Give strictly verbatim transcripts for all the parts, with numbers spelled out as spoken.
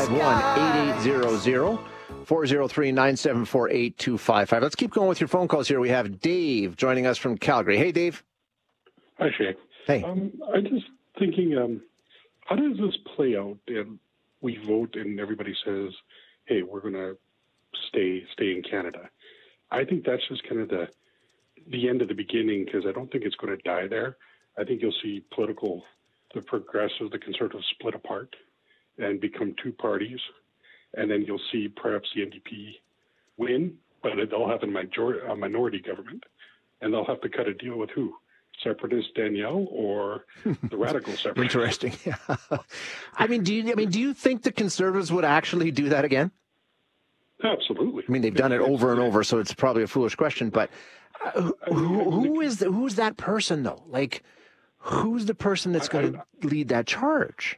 five one, eight eight zero zero, four zero three, nine seven four, eight two five five. Let's keep going with your phone calls here. We have Dave joining us from Calgary. Hey, Dave. Hi, Shay. Hey. Um, I'm just thinking, um, how does this play out? And we vote and everybody says, hey, we're going to stay stay in Canada. I think that's just kind of the the end of the beginning, because I don't think it's going to die there. I think you'll see political, the progressive, the conservative split apart and become two parties. And then you'll see perhaps the N D P win, but they'll have a, majority, a minority government, and they'll have to cut a deal with who? Separatist Danielle or the radical separatists? Interesting. I mean, do you? I mean, do you think the Conservatives would actually do that again? Absolutely. I mean, they've done it over and over, so it's probably a foolish question. But uh, who, who is the, who's that person though? Like, who's the person that's going to lead that charge?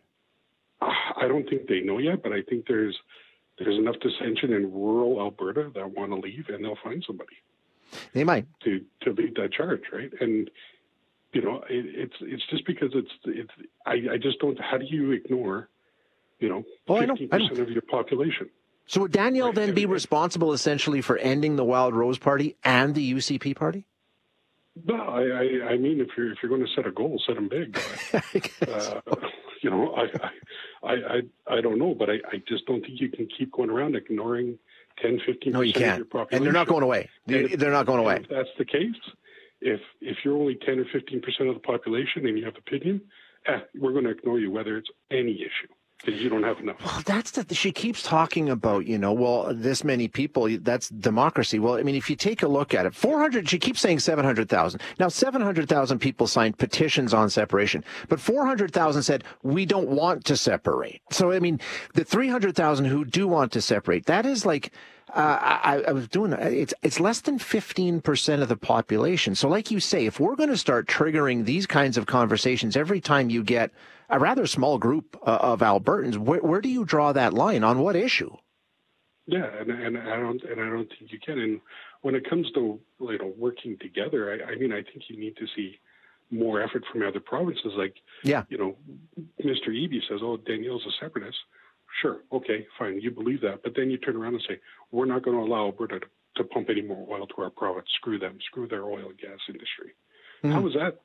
I don't think they know yet, but I think there's there's enough dissension in rural Alberta that want to leave, and they'll find somebody. They might to to lead that charge, right? And you know, it, it's it's just because it's it's. I, I just don't. How do you ignore, you know, fifteen oh, percent of your population? So would Danielle right? then be responsible essentially for ending the Wild Rose Party and the U C P Party? No, I, I, I mean, if you're if you're going to set a goal, set them big. uh, you know, I, I, I, I don't know, but I, I just don't think you can keep going around ignoring ten, fifteen no, you percent can't. of your population. And they're not going away. They're, if, they're not going away. If that's the case, if if you're only ten or fifteen percent of the population and you have opinion, eh, we're going to ignore you, whether it's any issue. Because you don't have enough. Well, that's the, she keeps talking about, you know, well, this many people, that's democracy. Well, I mean, if you take a look at it, four hundred, she keeps saying seven hundred thousand. Now, seven hundred thousand people signed petitions on separation, but four hundred thousand said, we don't want to separate. So, I mean, the three hundred thousand who do want to separate, that is like, Uh, I, I was doing it's it's less than fifteen percent of the population. So like you say, if we're going to start triggering these kinds of conversations every time you get a rather small group uh, of Albertans, where, where do you draw that line? On what issue? Yeah, and, and I don't and I don't think you can. And when it comes to, you know, working together, I, I mean, I think you need to see more effort from other provinces. Like, yeah, you know, Mister Eby says, "Oh, Danielle's a separatist." Sure, okay, fine, you believe that, but then you turn around and say, we're not going to allow Alberta to, to pump any more oil to our province. Screw them. Screw their oil and gas industry. Mm. How is that?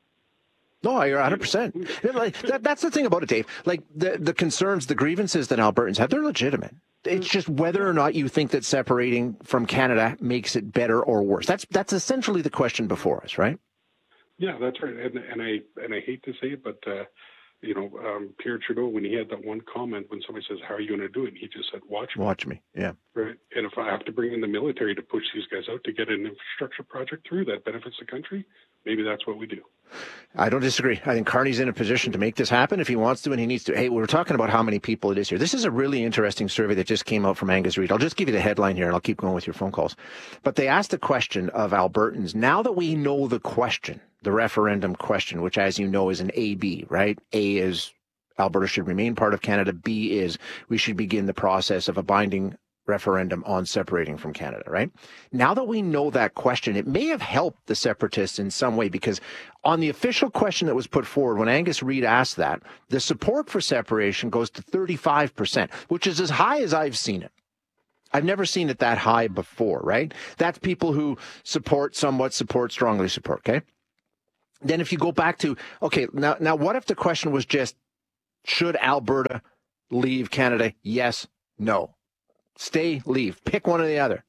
No, you're one hundred percent. Like, that, that's the thing about it, Dave. Like, the, the concerns, the grievances that Albertans have, they're legitimate. It's just whether or not you think that separating from Canada makes it better or worse. That's that's essentially the question before us, right? Yeah, that's right. And, and I and I hate to say it, but uh, you know, um, Pierre Trudeau, when he had that one comment, when somebody says, "How are you going to do it?" he just said, "Watch me." Watch me. Yeah. Right. And if I have to bring in the military to push these guys out to get an infrastructure project through that benefits the country, maybe that's what we do. I don't disagree. I think Carney's in a position to make this happen if he wants to and he needs to. Hey, we were talking about how many people it is here. This is a really interesting survey that just came out from Angus Reid. I'll just give you the headline here and I'll keep going with your phone calls. But they asked a question of Albertans. Now that we know the question, the referendum question, which, as you know, is an A B, right? A is Alberta should remain part of Canada. B is we should begin the process of a binding referendum on separating from Canada, right? Now that we know that question, it may have helped the separatists in some way, because on the official question that was put forward, when Angus Reid asked that, the support for separation goes to thirty-five percent, which is as high as I've seen it. I've never seen it that high before, right? That's people who support, somewhat support, strongly support, okay? Then if you go back to, okay, now, now what if the question was just, should Alberta leave Canada? Yes, no. Stay, leave. Pick one or the other.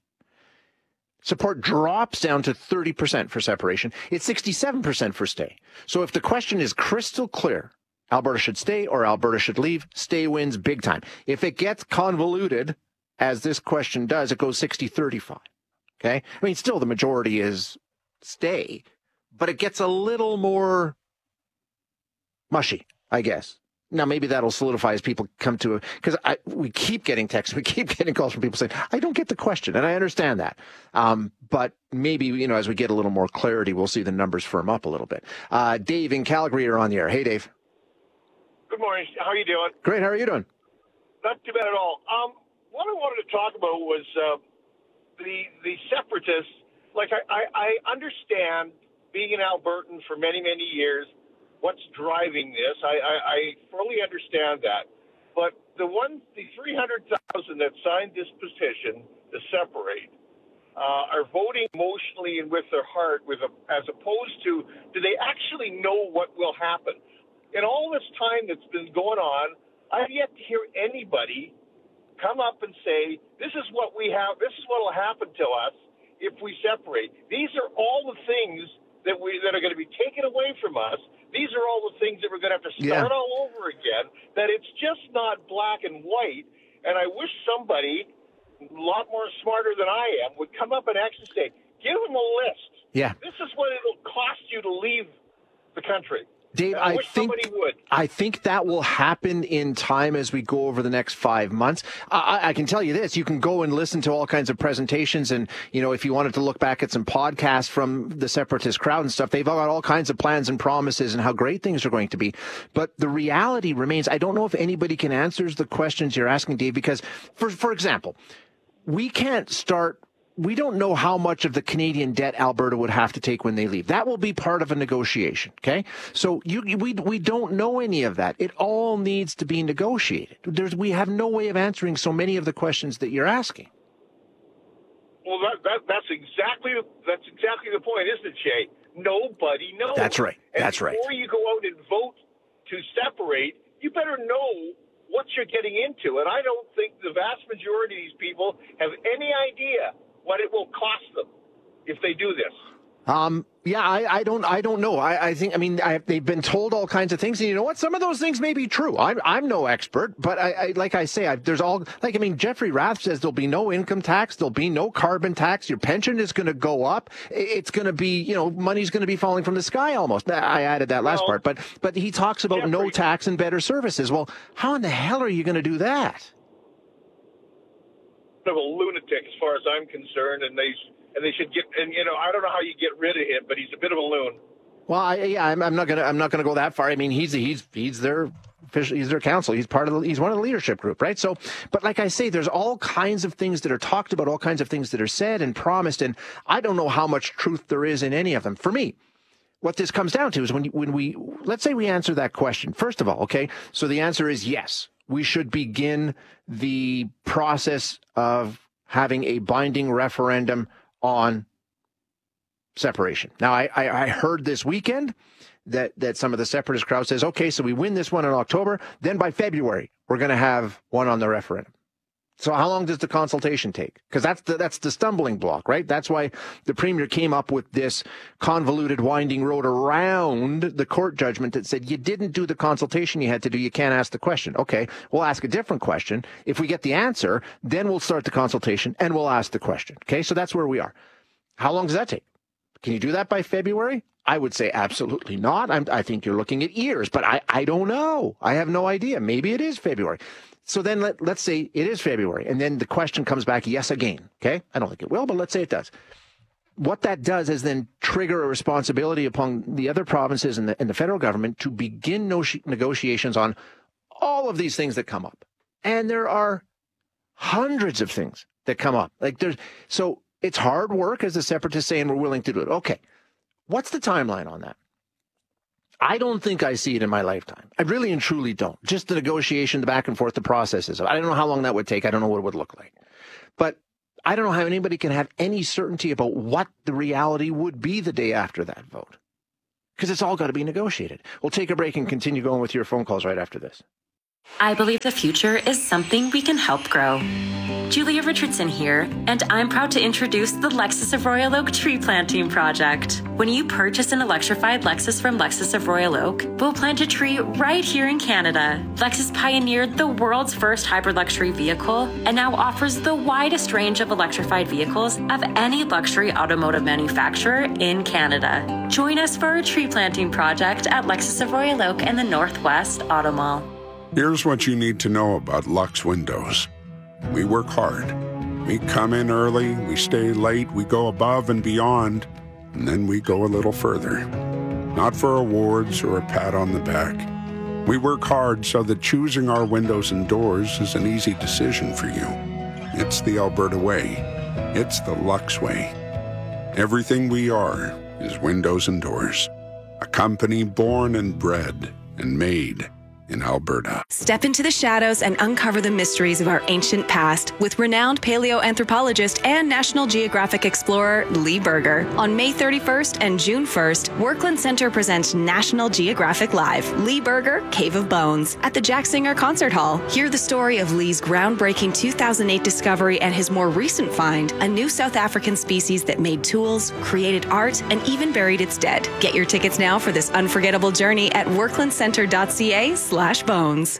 Support drops down to thirty percent for separation. It's sixty-seven percent for stay. So if the question is crystal clear, Alberta should stay or Alberta should leave, stay wins big time. If it gets convoluted, as this question does, it goes sixty thirty-five. Okay? I mean, still the majority is stay, but it gets a little more mushy, I guess. Now, maybe that'll solidify as people come to it, because we keep getting texts, we keep getting calls from people saying, I don't get the question, and I understand that. Um, but maybe, you know, as we get a little more clarity, we'll see the numbers firm up a little bit. Uh, Dave in Calgary, you're on the air. Hey, Dave. Good morning. How are you doing? Great. How are you doing? Not too bad at all. Um, what I wanted to talk about was uh, the the separatists. Like, I, I, I understand being an Albertan for many, many years, what's driving this. I, I, I fully understand that. But the one, the three hundred thousand that signed this petition to separate uh, are voting emotionally and with their heart, with a, as opposed to, do they actually know what will happen? In all this time that's been going on, I've yet to hear anybody come up and say, this is what we have, this is what will happen to us if we separate. These are all the things that we that are going to be taken away from us. These are all the things that we're going to have to start Yeah. all over again, that it's just not black and white. And I wish somebody a lot more smarter than I am would come up and actually say, give them a list. Yeah. This is what it'll cost you to leave the country. Dave, And I, I wish think somebody would. I think that will happen in time as we go over the next five months. I, I can tell you this: you can go and listen to all kinds of presentations, and you know, if you wanted to look back at some podcasts from the separatist crowd and stuff, they've got all kinds of plans and promises and how great things are going to be. But the reality remains: I don't know if anybody can answer the questions you're asking, Dave, because, for for example, we can't start. We don't know how much of the Canadian debt Alberta would have to take when they leave. That will be part of a negotiation, okay? So you, we we don't know any of that. It all needs to be negotiated. There's, we have no way of answering so many of the questions that you're asking. Well, that, that that's exactly that's exactly the point, isn't it, Shay? Nobody knows. That's right. And That's right. Before you go out and vote to separate, you better know what you're getting into. And I don't think the vast majority of these people have any idea what it will cost them if they do this. Um, yeah, I, I don't, I don't know. I, I think, I mean, I, they've been told all kinds of things, and you know what? Some of those things may be true. I'm, I'm no expert, but I, I like I say, I, there's all, like, I mean, Jeffrey Rath says there'll be no income tax, there'll be no carbon tax, your pension is going to go up, it's going to be, you know, money's going to be falling from the sky almost. I added that last Well, part, but, but he talks about Jeffrey, no tax and better services. Well, how in the hell are you going to do that? Of a lunatic, as far as I'm concerned, and they and they should get. And you know, I don't know how you get rid of him, but he's a bit of a loon. Well, I, yeah, I'm, I'm not gonna, I'm not gonna go that far. I mean, he's, he's, he's their official, he's their counsel. He's part of the, he's one of the leadership group, right? So, but like I say, there's all kinds of things that are talked about, all kinds of things that are said and promised, and I don't know how much truth there is in any of them. For me, what this comes down to is when, when we, let's say we answer that question. First of all, okay, so the answer is yes. We should begin the process of having a binding referendum on separation. Now, I, I, I heard this weekend that, that some of the separatist crowd says, okay, so we win this one in October, then by February, we're going to have one on the referendum. So how long does the consultation take? Because that's the, that's the stumbling block, right? That's why the Premier came up with this convoluted winding road around the court judgment that said you didn't do the consultation you had to do, you can't ask the question. Okay, we'll ask a different question. If we get the answer, then we'll start the consultation and we'll ask the question. Okay, so that's where we are. How long does that take? Can you do that by February? I would say absolutely not. I'm, I think you're looking at years, but I, I don't know. I have no idea. Maybe it is February. So then let, let's say it is February, and then the question comes back yes again, okay? I don't think it will, but let's say it does. What that does is then trigger a responsibility upon the other provinces and the, and the federal government to begin no- negotiations on all of these things that come up. And there are hundreds of things that come up. Like there's, so it's hard work, as the separatists say, and we're willing to do it. Okay, what's the timeline on that? I don't think I see it in my lifetime. I really and truly don't. Just the negotiation, the back and forth, the processes. I don't know how long that would take. I don't know what it would look like. But I don't know how anybody can have any certainty about what the reality would be the day after that vote. Because it's all got to be negotiated. We'll take a break and continue going with your phone calls right after this. I believe the future is something we can help grow. Julia Richardson here, and I'm proud to introduce the Lexus of Royal Oak Tree Planting Project. When you purchase an electrified Lexus from Lexus of Royal Oak, we'll plant a tree right here in Canada. Lexus pioneered the world's first hybrid luxury vehicle and now offers the widest range of electrified vehicles of any luxury automotive manufacturer in Canada. Join us for a tree planting project at Lexus of Royal Oak in the Northwest Auto Mall. Here's what you need to know about Lux Windows. We work hard. We come in early, we stay late, we go above and beyond, and then we go a little further. Not for awards or a pat on the back. We work hard so that choosing our windows and doors is an easy decision for you. It's the Alberta way. It's the Lux way. Everything we are is windows and doors. A company born and bred and made in Alberta. Step into the shadows and uncover the mysteries of our ancient past with renowned paleoanthropologist and National Geographic explorer Lee Berger. On May thirty-first and June first, Workland Center presents National Geographic Live, Lee Berger, Cave of Bones, at the Jack Singer Concert Hall. Hear the story of Lee's groundbreaking two thousand eight discovery and his more recent find, a new South African species that made tools, created art, and even buried its dead. Get your tickets now for this unforgettable journey at worklandcenter.ca slash bones.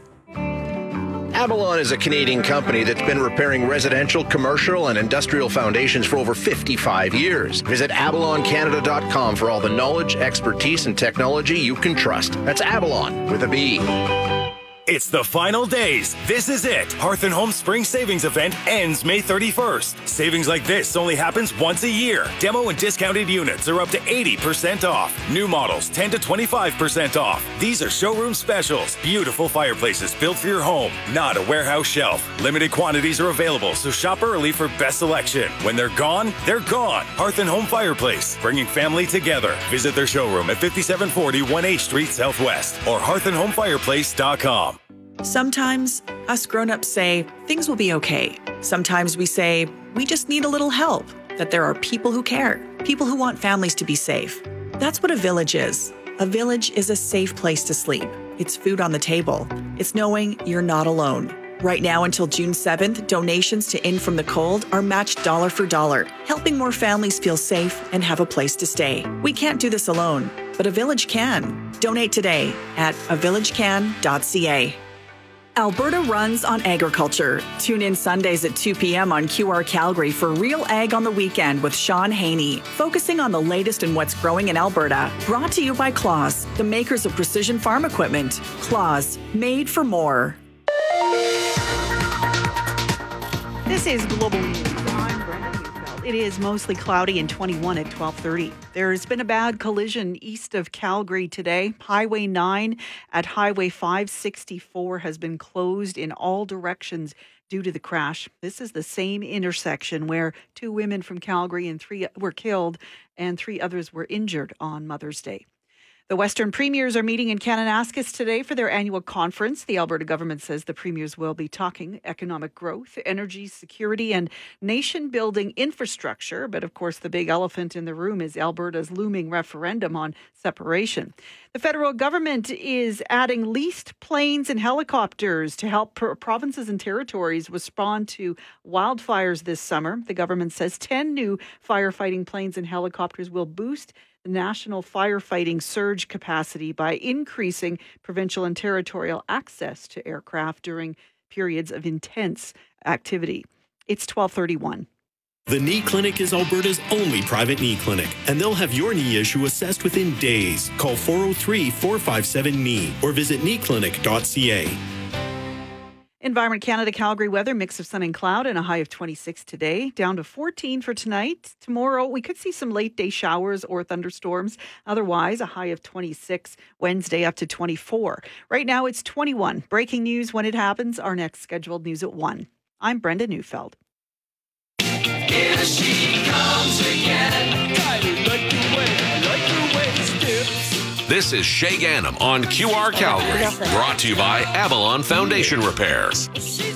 Avalon is a Canadian company that's been repairing residential, commercial, and industrial foundations for over fifty-five years. Visit avalon canada dot com for all the knowledge, expertise, and technology you can trust. That's Avalon with a B. It's the final days. This is it. Hearth and Home Spring Savings Event ends May thirty-first. Savings like this only happens once a year. Demo and discounted units are up to eighty percent off. New models ten to twenty-five percent off. These are showroom specials. Beautiful fireplaces built for your home, not a warehouse shelf. Limited quantities are available, so shop early for best selection. When they're gone, they're gone. Hearth and Home Fireplace, bringing family together. Visit their showroom at fifty-seven forty one H Street Southwest or hearth and home fireplace dot com. Sometimes us grown-ups say things will be okay. Sometimes we say we just need a little help, that there are people who care, people who want families to be safe. That's what a village is. A village is a safe place to sleep. It's food on the table. It's knowing you're not alone. Right now until June seventh, donations to In From the Cold are matched dollar for dollar, helping more families feel safe and have a place to stay. We can't do this alone, but a village can. Donate today at a village can dot c a. Alberta runs on agriculture. Tune in Sundays at two p.m. on Q R Calgary for Real Ag on the Weekend with Sean Haney, focusing on the latest in what's growing in Alberta. Brought to you by Claus, the makers of precision farm equipment. Claus, made for more. This is Global News. I'm Brenda Neufeld. It is mostly cloudy and twenty-one at twelve thirty. There's been a bad collision east of Calgary today. Highway nine at Highway five sixty-four has been closed in all directions due to the crash. This is the same intersection where two women from Calgary and three were killed and three others were injured on Mother's Day. The Western Premiers are meeting in Kananaskis today for their annual conference. The Alberta government says the Premiers will be talking economic growth, energy security, and nation-building infrastructure. But of course, the big elephant in the room is Alberta's looming referendum on separation. The federal government is adding leased planes and helicopters to help pro- provinces and territories respond to wildfires this summer. The government says ten new firefighting planes and helicopters will boost the national firefighting surge capacity by increasing provincial and territorial access to aircraft during periods of intense activity. It's twelve thirty-one. The Knee Clinic is Alberta's only private knee clinic, and they'll have your knee issue assessed within days. Call four oh three, four five seven, K N E E or visit knee clinic dot c a. Environment Canada Calgary weather, mix of sun and cloud and a high of twenty-six today, down to fourteen for tonight. Tomorrow, we could see some late day showers or thunderstorms. Otherwise, a high of twenty-six. Wednesday up to twenty-four. Right now, it's twenty-one. Breaking news when it happens. Our next scheduled news at one. I'm Brenda Neufeld. Here she comes again. I like the way, I like the way it skips. This is Shay Gannam on Q R Calgary, brought to you by Avalon Foundation Repairs.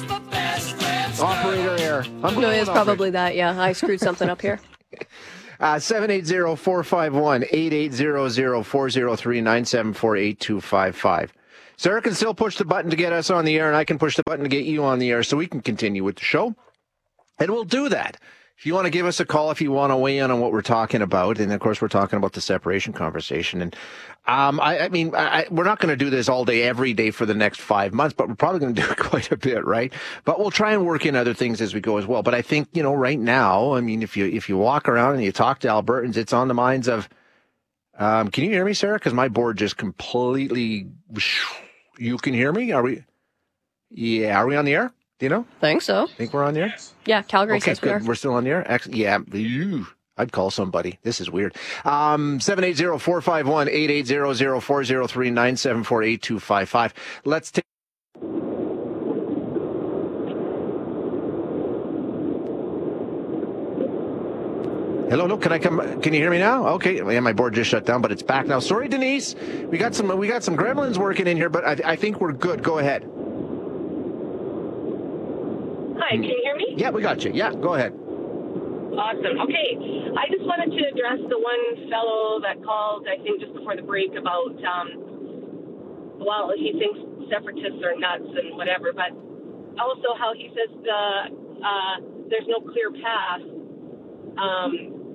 Operator error. No, it's probably that, yeah. I screwed something up here. Uh, seven eight zero, four five one, eight eight zero zero, four zero three, nine seven four, eight two five five. Sarah can still push the button to get us on the air, and I can push the button to get you on the air so we can continue with the show. And we'll do that. If you want to give us a call, if you want to weigh in on what we're talking about, and of course we're talking about the separation conversation. And um, I, I mean, I, we're not going to do this all day, every day for the next five months, but we're probably going to do it quite a bit, right? But we'll try and work in other things as we go as well. But I think, you know, right now, I mean, if you if you walk around and you talk to Albertans, it's on the minds of. Um, can you hear me, Sarah? Because my board just completely. You can hear me? Are we? Yeah, are we on the air? Do you know? Think so. Think we're on the air? Yeah, Calgary okay, says we good. are. We're still on the air? Excellent. Yeah. Ew. I'd call somebody. This is weird. Um, seven eight zero, four five one, eight eight zero zero, four zero three, nine seven four, eight two five five. Let's take... Hello, no, can I come? Can you hear me now? Okay, yeah, my board just shut down, but it's back now. Sorry, Denise. We got some we got some gremlins working in here, but I, I think we're good. Go ahead. Hi, can you hear me? Yeah, we got you. Yeah, go ahead. Awesome. Okay, I just wanted to address the one fellow that called, I think, just before the break about, um, well, he thinks separatists are nuts and whatever, but also how he says the, uh, there's no clear path um,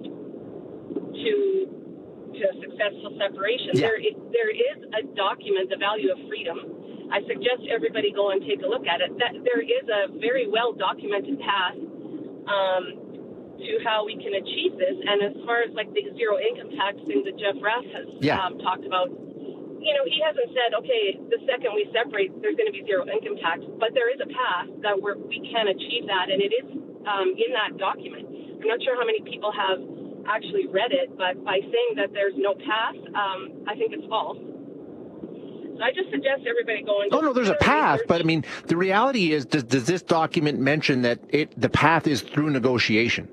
to to a successful separation. Yeah. There is, there is a document, The Value of Freedom. I suggest everybody go and take a look at it. That there is a very well documented path um, to how we can achieve this. And as far as like the zero income tax thing that Jeff Rath has yeah. um, talked about, you know, he hasn't said, okay, the second we separate, there's going to be zero income tax. But there is a path that we're, we can achieve that, and it is um, in that document. I'm not sure how many people have actually read it, but by saying that there's no path, um, I think it's false. So I just suggest everybody go and... Oh, no, there's a path, research. But I mean, the reality is, does, does this document mention that it the path is through negotiation?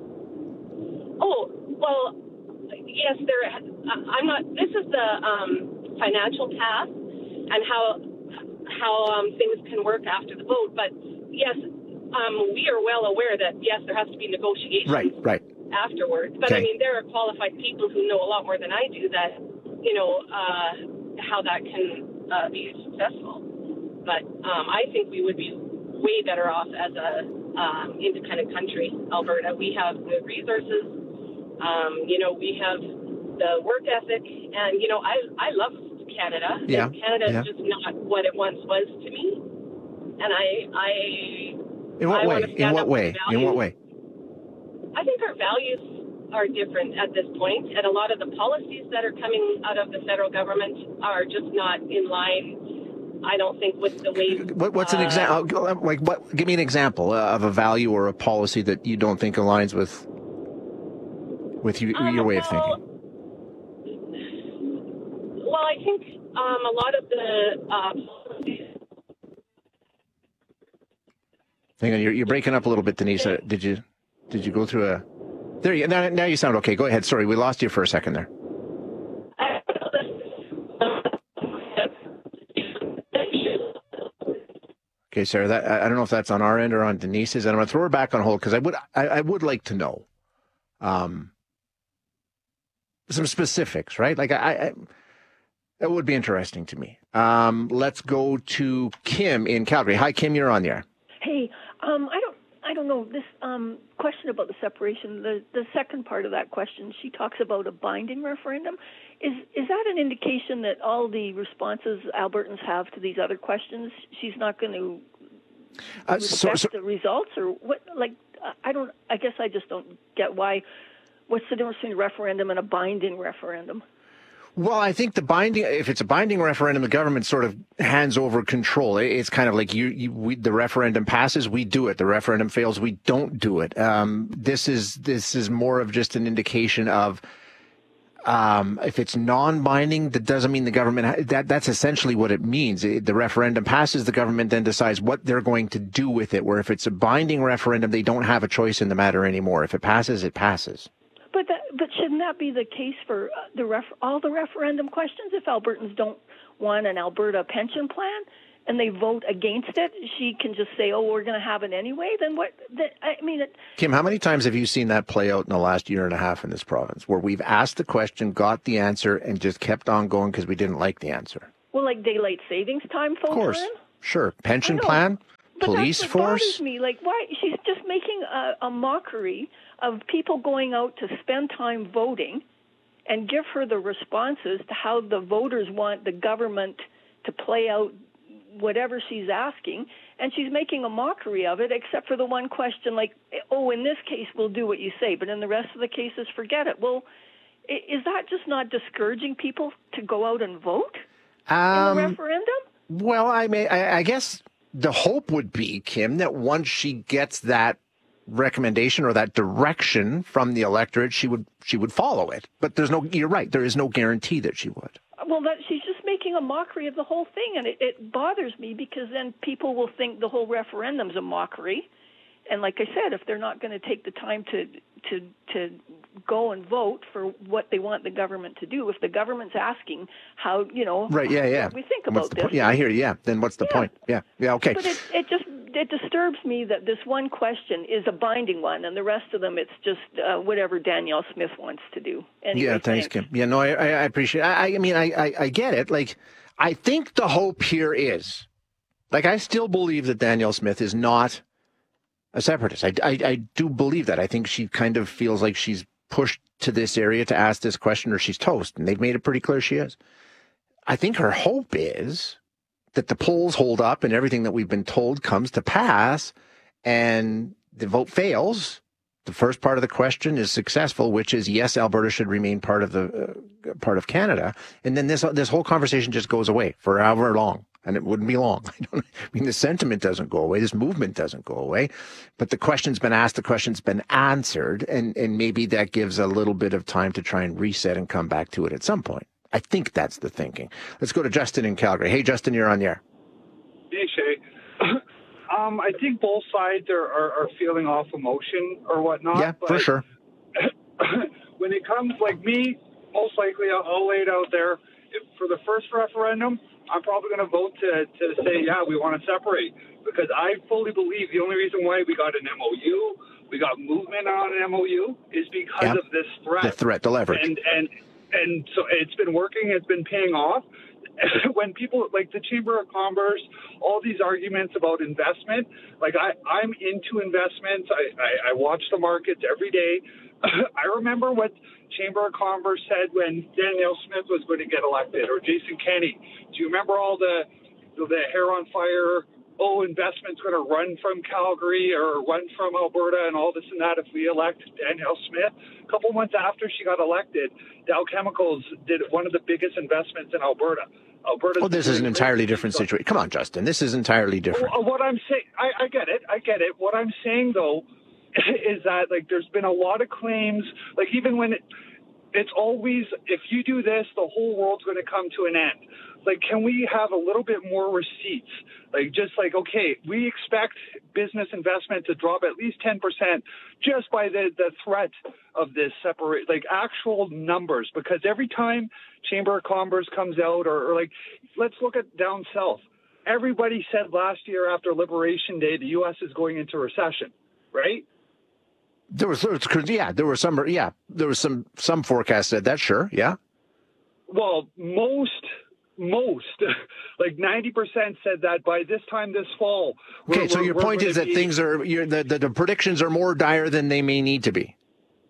Oh, well, yes, there. I'm not... This is the um, financial path and how how um, things can work after the vote, but yes, um, we are well aware that, yes, there has to be negotiations. Right, right. Afterwards. But, okay. I mean, there are qualified people who know a lot more than I do that, you know, uh, how that can uh, be successful. But um, I think we would be way better off as a um, independent country, Alberta. We have the resources. Um, you know, we have the work ethic. And, you know, I I love Canada. Yeah. And Canada is yeah. just not what it once was to me. And I... I In what I way? In what way? In what way? I think our values are different at this point, and a lot of the policies that are coming out of the federal government are just not in line, I don't think, with the way... What, what's uh, an example? Like, what? Give me an example uh, of a value or a policy that you don't think aligns with with you, um, your way well, of thinking. Well, I think um, a lot of the... Uh, Hang on, you're, you're breaking up a little bit, Denise. Uh, did you... Did you go through a... There you now, now you sound okay. Go ahead. Sorry, we lost you for a second there. Okay, Sarah, that, I don't know if that's on our end or on Denise's, and I'm going to throw her back on hold because I would I, I would like to know um, some specifics, right? Like, I, I that would be interesting to me. Um, let's go to Kim in Calgary. Hi, Kim, you're on the air. Hey, um, I don't I don't know, this um, question about the separation, the, the second part of that question, she talks about a binding referendum. Is is that an indication that all the responses Albertans have to these other questions, she's not going to uh, respect so, so, the results? Or what? Like, I don't, I guess I just don't get why, what's the difference between a referendum and a binding referendum? Well, I think the binding, if it's a binding referendum, the government sort of hands over control. It's kind of like you, you we, the referendum passes, we do it. The referendum fails, we don't do it. Um, this is this is more of just an indication of um, if it's non-binding, that doesn't mean the government. That that's essentially what it means. It, the referendum passes, the government then decides what they're going to do with it. Where if it's a binding referendum, they don't have a choice in the matter anymore. If it passes, it passes. But that, but shouldn't that be the case for the ref, all the referendum questions? If Albertans don't want an Alberta pension plan and they vote against it, she can just say, "Oh, we're going to have it anyway." Then what? The, I mean, it, Kim, how many times have you seen that play out in the last year and a half in this province, where we've asked the question, got the answer, and just kept on going because we didn't like the answer? Well, like daylight savings time, full of course, time? Sure, pension plan, but police that's what force. Bothers me. Like, why? She's just making a, a mockery of people going out to spend time voting and give her the responses to how the voters want the government to play out whatever she's asking, and she's making a mockery of it, except for the one question like, oh, in this case, we'll do what you say, but in the rest of the cases, forget it. Well, is that just not discouraging people to go out and vote um, in the referendum? Well, I may, I, I guess the hope would be, Kim, that once she gets that recommendation or that direction from the electorate, she would she would follow it. But there's no, you're right, there is no guarantee that she would. Well, that, she's just making a mockery of the whole thing, and it, it bothers me because then people will think the whole referendum's a mockery. And like I said, if they're not going to take the time to to to go and vote for what they want the government to do. If the government's asking how, you know, Right, yeah, yeah. what we think What's about the this. point? Yeah, I hear you. Yeah, then what's the Yeah. point? Yeah, yeah, okay. But it, it just it disturbs me that this one question is a binding one, and the rest of them it's just uh, whatever Danielle Smith wants to do. Anyway, yeah, thanks, Kim. Yeah, no, I, I I appreciate it. I, I mean, I, I, I get it. Like, I think the hope here is, like, I still believe that Danielle Smith is not a separatist. I, I, I do believe that. I think she kind of feels like she's pushed to this area to ask this question or she's toast, and they've made it pretty clear she is. I think her hope is that the polls hold up and everything that we've been told comes to pass and the vote fails. The first part of the question is successful, which is yes, Alberta should remain part of the uh, part of Canada, and then this this whole conversation just goes away for however long, and it wouldn't be long. I don't. I mean, the sentiment doesn't go away, this movement doesn't go away, but the question's been asked, the question's been answered, and and maybe that gives a little bit of time to try and reset and come back to it at some point. I think that's the thinking. Let's go to Justin in Calgary. Hey, Justin, you're on the air. Hey, Shay. um, I think both sides are, are, are feeling off emotion or whatnot. Yeah, but for sure. when it comes, like me, most likely I'll, I'll lay it out there. If, for the first referendum, I'm probably going to vote to, to say, yeah, we want to separate. Because I fully believe the only reason why we got an M O U, we got movement on an M O U, is because Yeah. of this threat. The threat, the leverage. And, and, and so it's been working, it's been paying off. When people, like the Chamber of Commerce, all these arguments about investment, like I, I'm into investments. I, I, I watch the markets every day. I remember what Chamber of Commerce said when Danielle Smith was going to get elected, or Jason Kenney. Do you remember all the the hair on fire, oh, investment's going to run from Calgary or run from Alberta and all this and that if we elect Danielle Smith? A couple months after she got elected, Dow Chemicals did one of the biggest investments in Alberta. Alberta. Oh, this is an entirely different situation. Come on, Justin. This is entirely different. Well, what I'm saying, I, I get it. I get it. What I'm saying, though, is that, like, there's been a lot of claims, like, even when it, it's always, if you do this, the whole world's going to come to an end. Like, can we have a little bit more receipts? Like, just like, okay, we expect business investment to drop at least ten percent just by the, the threat of this separate, like, actual numbers. Because every time Chamber of Commerce comes out, or, or like, let's look at down south. Everybody said last year after Liberation Day, the U S is going into recession, right? There was, there was, yeah, there were some, yeah, there was some, some forecasts said that, sure, yeah. Well, most, most, like ninety percent said that by this time this fall. Okay, we're- so we're- your we're point gonna is that be- things are, you're, the, the, the predictions are more dire than they may need to be.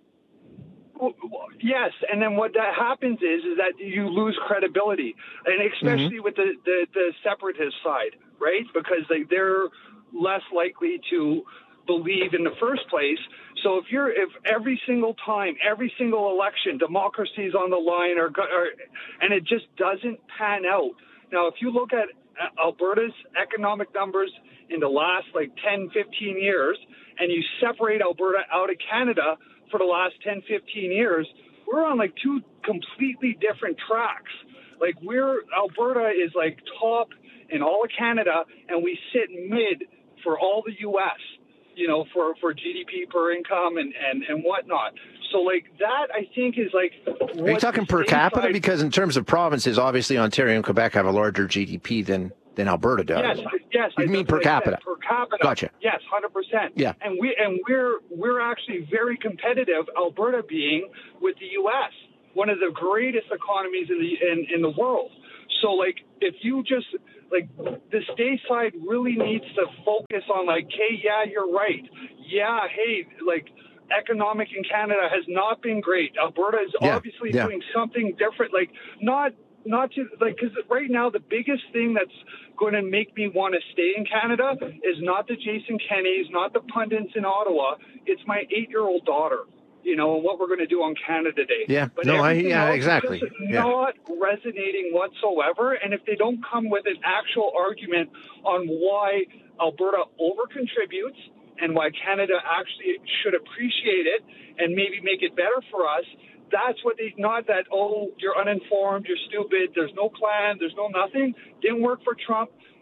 Well, yes, and then what that happens is is that you lose credibility, and especially Mm-hmm. with the, the, the separatist side, right? Because they, they're less likely to believe in the first place. So if you're if every single time, every single election, democracy is on the line, or, or and it just doesn't pan out. Now, if you look at Alberta's economic numbers in the last like ten, fifteen years, and you separate Alberta out of Canada for the last ten, fifteen years, we're on like two completely different tracks. Like we're Alberta is like top in all of Canada, and we sit mid for all the U S, you know, for, for G D P per income and, and, and whatnot. So like that, I think is like. Are you talking per capita? Because in terms of provinces, obviously Ontario and Quebec have a larger G D P than, than Alberta does. Yes, yes. You I- mean that's per what I said, capita? Per capita. Gotcha. Yes, hundred percent. Yeah. And we and we're we're actually very competitive. Alberta being with the U S, one of the greatest economies in the in, in the world. So like, if you just like the state side really needs to focus on like, hey, yeah, you're right. Yeah, hey, like. Economic in Canada has not been great. Alberta is Yeah, obviously yeah. doing something different. Like not not to like because right now the biggest thing that's going to make me want to stay in Canada is not the Jason Kennys, not the pundits in Ottawa. It's my eight-year-old daughter. You know, and what we're going to do on Canada Day. Yeah, But no, I, everything yeah, else is exactly. just Yeah. not resonating whatsoever. And if they don't come with an actual argument on why Alberta over-contributes and why Canada actually should appreciate it and maybe make it better for us, that's what they, not that, oh, you're uninformed, you're stupid, there's no plan, there's no nothing. Didn't work for Trump.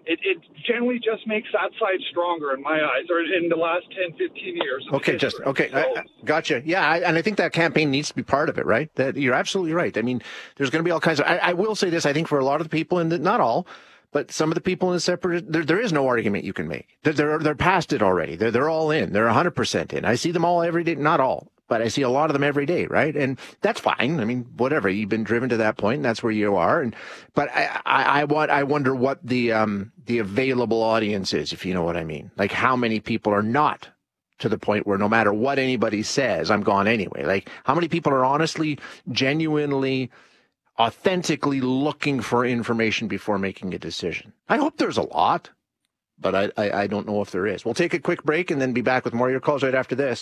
It, it generally just makes that side stronger in my eyes, or in the last ten, fifteen years. Okay, just okay. So, I, I, gotcha. Yeah, I, and I think that campaign needs to be part of it, right? That you're absolutely right. I mean, there's going to be all kinds of. I, I will say this. I think for a lot of the people, and not all, but some of the people in the separate, there, there is no argument you can make. They're they're, they're past it already. They're they're all in. They're one hundred percent in. I see them all every day. Not all, but I see a lot of them every day, right? And that's fine. I mean, whatever. You've been driven to that point, and that's where you are. And but I I, I want I wonder what the um the available audience is, if you know what I mean. Like how many people are not to the point where no matter what anybody says, I'm gone anyway. Like how many people are honestly, genuinely, authentically looking for information before making a decision? I hope there's a lot, but I, I, I don't know if there is. We'll take a quick break and then be back with more of your calls right after this.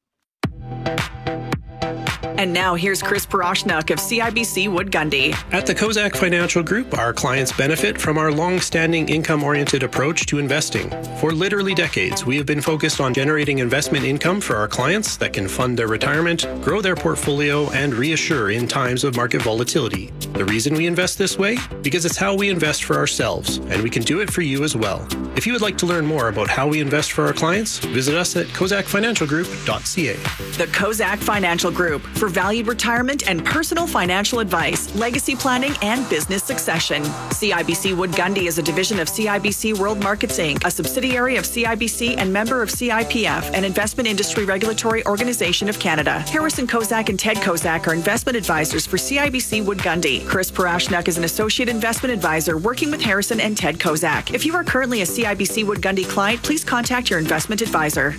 And now here's Chris Parashnak of C I B C Wood Gundy. At the Kozak Financial Group, our clients benefit from our long-standing income-oriented approach to investing. For literally decades, we have been focused on generating investment income for our clients that can fund their retirement, grow their portfolio, and reassure in times of market volatility. The reason we invest this way? Because it's how we invest for ourselves, and we can do it for you as well. If you would like to learn more about how we invest for our clients, visit us at kozak financial group dot c a. The Kozak Financial Group, for valued retirement and personal financial advice, legacy planning, and business succession. C I B C Wood Gundy is a division of C I B C World Markets Incorporated, a subsidiary of C I B C and member of C I P F, an investment industry regulatory organization of Canada. Harrison Kozak and Ted Kozak are investment advisors for C I B C Wood Gundy. Chris Parashnak is an associate investment advisor working with Harrison and Ted Kozak. If you are currently a C I B C Wood Gundy client, please contact your investment advisor.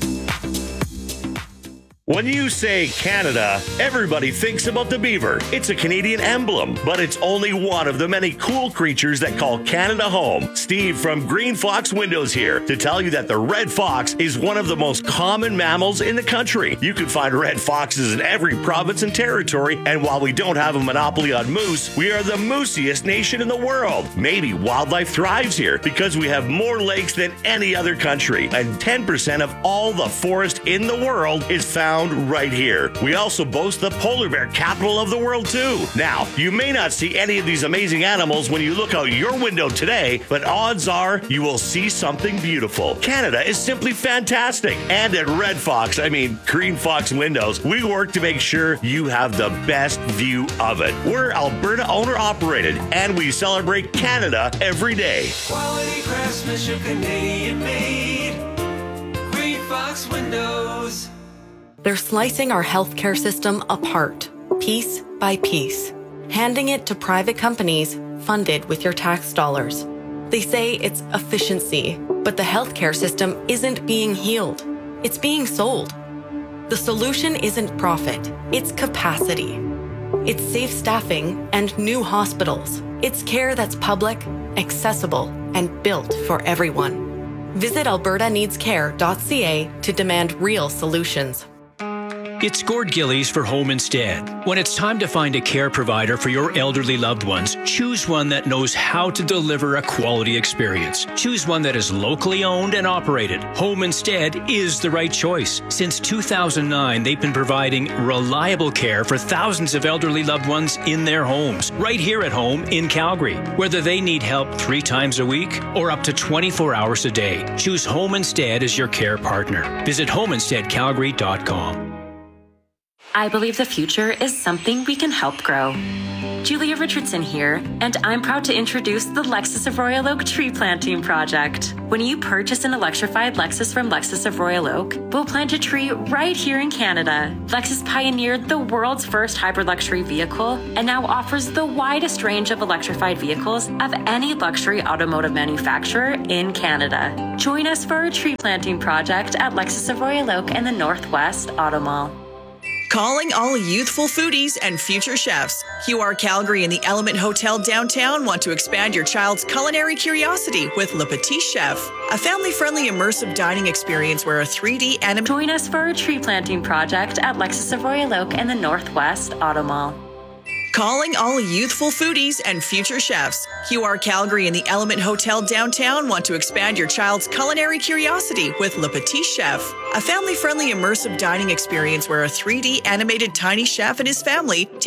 When you say Canada, everybody thinks about the beaver. It's a Canadian emblem, but it's only one of the many cool creatures that call Canada home. Steve from Green Fox Windows here to tell you that the red fox is one of the most common mammals in the country. You can find red foxes in every province and territory, and while we don't have a monopoly on moose, we are the moosiest nation in the world. Maybe wildlife thrives here because we have more lakes than any other country, and ten percent of all the forest in the world is found right here. We also boast the polar bear capital of the world too. Now, you may not see any of these amazing animals when you look out your window today, but odds are you will see something beautiful. Canada is simply fantastic. And at Red Fox, I mean Green Fox Windows, we work to make sure you have the best view of it. We're Alberta owner operated, and we celebrate Canada every day. Quality craftsmanship, Canadian made. Green Fox Windows. They're slicing our healthcare system apart, piece by piece, handing it to private companies funded with your tax dollars. They say it's efficiency, but the healthcare system isn't being healed. It's being sold. The solution isn't profit, it's capacity. It's safe staffing and new hospitals. It's care that's public, accessible, and built for everyone. Visit alberta needs care dot c a to demand real solutions. It's Gord Gillies for Home Instead. When it's time to find a care provider for your elderly loved ones, choose one that knows how to deliver a quality experience. Choose one that is locally owned and operated. Home Instead is the right choice. Since two thousand nine, they've been providing reliable care for thousands of elderly loved ones in their homes, right here at home in Calgary. Whether they need help three times a week or up to twenty-four hours a day, choose Home Instead as your care partner. Visit home instead calgary dot com. I believe the future is something we can help grow. Julia Richardson here, and I'm proud to introduce the Lexus of Royal Oak Tree Planting Project. When you purchase an electrified Lexus from Lexus of Royal Oak, we'll plant a tree right here in Canada. Lexus pioneered the world's first hybrid luxury vehicle and now offers the widest range of electrified vehicles of any luxury automotive manufacturer in Canada. Join us for our tree planting project at Lexus of Royal Oak and the Northwest Auto Mall. Calling all youthful foodies and future chefs. Q R Calgary and the Element Hotel downtown want to expand your child's culinary curiosity with Le Petit Chef, a family-friendly immersive dining experience where a three D animation... Join us for our tree planting project at Lexus of Royal Oak and the Northwest Auto Mall. Calling all youthful foodies and future chefs. Q R Calgary and the Element Hotel downtown want to expand your child's culinary curiosity with Le Petit Chef, a family-friendly immersive dining experience where a three D animated tiny chef and his family